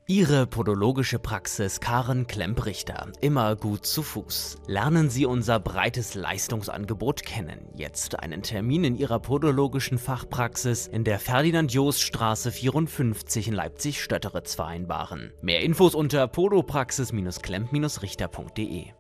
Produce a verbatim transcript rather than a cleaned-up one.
Ihre podologische Praxis Karen Klemp-Richter. Immer gut zu Fuß. Lernen Sie unser breites Leistungsangebot kennen. Jetzt einen Termin in Ihrer podologischen Fachpraxis in der Ferdinand-Jost-Straße vierundfünfzig in Leipzig-Stötteritz vereinbaren. Mehr Infos unter podopraxis Bindestrich klemp Bindestrich richter punkt de.